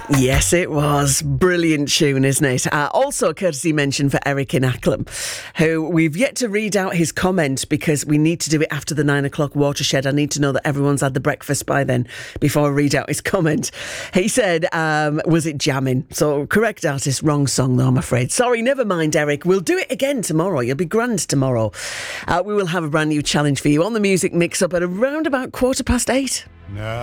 Yes, it was. Brilliant tune, isn't it? Also, a courtesy mention for Eric in Acklam, who we've yet to read out his comment because we need to do it after the 9 o'clock watershed. I need to know that everyone's had the breakfast by then before I read out his comment. He said, was it jamming? So, correct artist, wrong song though, I'm afraid. Sorry, never mind, Eric. We'll do it again tomorrow. You'll be grand tomorrow. We will have a brand new challenge for you on the Music Mix Up at around about 8:15. Now